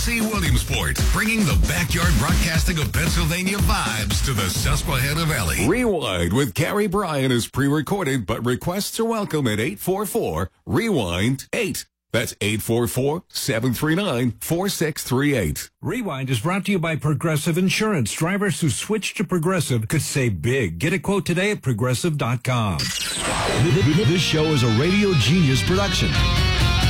FC Williamsport, bringing the backyard broadcasting of Pennsylvania vibes to the Susquehanna Valley. Rewind with Carrie Bryan is pre-recorded, but requests are welcome at 844-REWIND-8. That's 844-739-4638. Rewind is brought to you by Progressive Insurance. Drivers who switch to Progressive could save big. Get a quote today at Progressive.com. This show is a Radio Genius production.